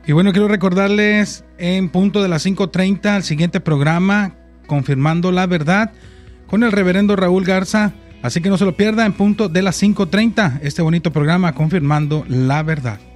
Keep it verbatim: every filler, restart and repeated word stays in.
Y bueno, quiero recordarles en punto de las cinco treinta el siguiente programa, Confirmando la Verdad, con el reverendo Raúl Garza. Así que no se lo pierda en punto de las cinco treinta, este bonito programa, Confirmando la Verdad.